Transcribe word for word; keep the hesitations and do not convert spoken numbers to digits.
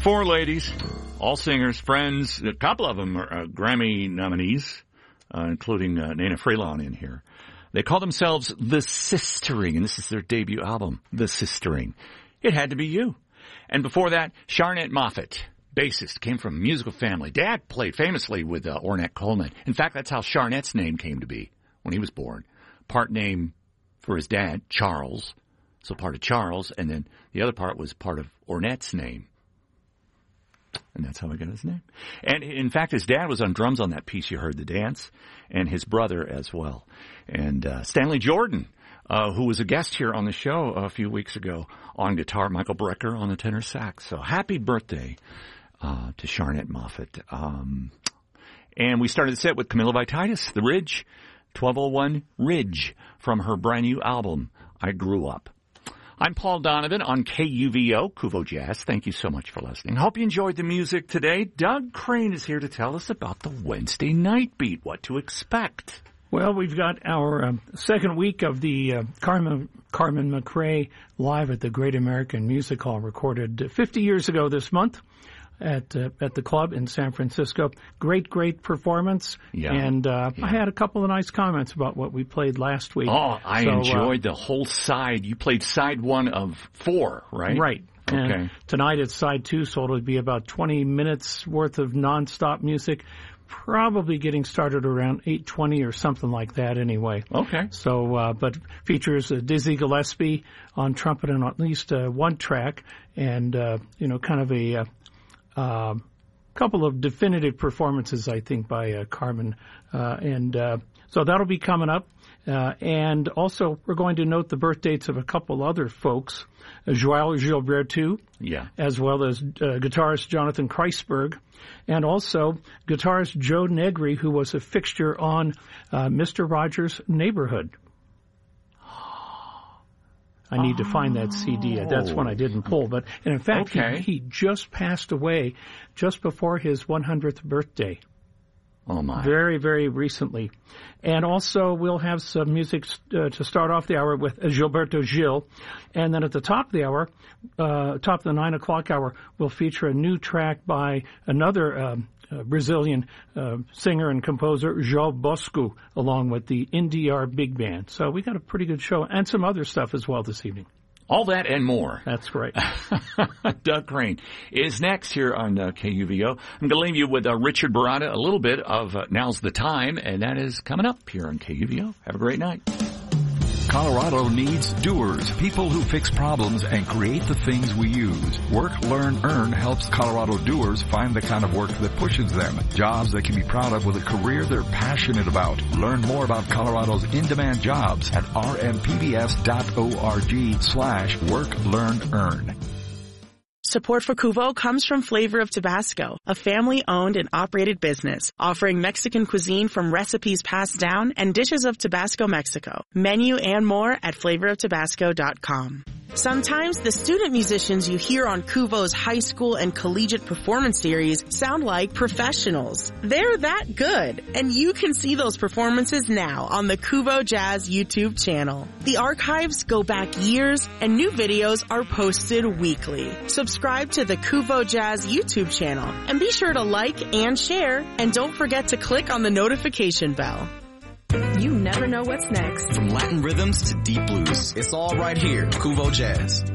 Four ladies, all singers, friends. A couple of them are uh, Grammy nominees, uh, including uh, Nina Freelon in here. They call themselves The Sistering, and this is their debut album, The Sistering. It Had to Be You. And before that, Sharnette Moffett, bassist, came from a musical family. Dad played famously with uh, Ornette Coleman. In fact, that's how Sharnette's name came to be when he was born. Part name for his dad, Charles, so part of Charles, and then the other part was part of Ornette's name. And that's how he got his name. And, in fact, his dad was on drums on that piece you heard, The Dance, and his brother as well. And uh, Stanley Jordan, uh, who was a guest here on the show a few weeks ago on guitar, Michael Brecker on the tenor sax. So happy birthday uh, to Sharnette Moffett. Um, and we started the set with Camilla Vititis, The Ridge, twelve oh one Ridge, from her brand new album, I Grew Up. I'm Paul Donovan on K U V O, Kuvo Jazz. Thank you so much for listening. Hope you enjoyed the music today. Doug Crane is here to tell us about the Wednesday Night Beat, what to expect. Well, we've got our um, second week of the uh, Carmen, Carmen McRae Live at the Great American Music Hall, recorded fifty years ago this month at uh, at the club in San Francisco. Great, great performance. Yeah. And uh, yeah. I had a couple of nice comments about what we played last week. Oh, I so, enjoyed uh, the whole side. You played side one of four, right? Right. Okay. And tonight it's side two, so it'll be about twenty minutes worth of nonstop music. Probably getting started around eight twenty or something like that anyway. Okay. So, uh, but features uh, Dizzy Gillespie on trumpet on at least uh, one track, and, uh, you know, kind of a uh, uh, couple of definitive performances, I think, by uh, Carmen. Uh, and uh, so that'll be coming up. Uh, and also, we're going to note the birth dates of a couple other folks, uh, João Gilberto, yeah. as well as uh, guitarist Jonathan Kreisberg, and also guitarist Joe Negri, who was a fixture on uh, Mister Rogers' Neighborhood. I need to find that C D. That's one I didn't pull. But and in fact, okay. he, he just passed away just before his one hundredth birthday. Oh, my. Very, very recently. And also, we'll have some music uh, to start off the hour with Gilberto Gil. And then at the top of the hour, uh, top of the nine o'clock hour, we'll feature a new track by another um, uh, Brazilian uh, singer and composer, João Bosco, along with the N D R Big Band. So we got a pretty good show and some other stuff as well this evening. All that and more. That's right. Doug Crane is next here on uh, K U V O. I'm going to leave you with uh, Richard Barada, a little bit of uh, Now's the Time, and that is coming up here on K U V O. Have a great night. Colorado needs doers, people who fix problems and create the things we use. Work, Learn, Earn helps Colorado doers find the kind of work that pushes them. Jobs they can be proud of with a career they're passionate about. Learn more about Colorado's in-demand jobs at rmpbs dot org slash work, learn, earn. Support for Kuvo comes from Flavor of Tabasco, a family-owned and operated business offering Mexican cuisine from recipes passed down and dishes of Tabasco, Mexico. Menu and more at flavor of tabasco dot com. Sometimes the student musicians you hear on Kuvo's high school and collegiate performance series sound like professionals. They're that good, and you can see those performances now on the Kuvo Jazz YouTube channel. The archives go back years, and new videos are posted weekly. Subscribe to the Kuvo Jazz YouTube channel, and be sure to like and share, and don't forget to click on the notification bell. You never know what's next. From Latin rhythms to deep blues, it's all right here, Kuvo Jazz.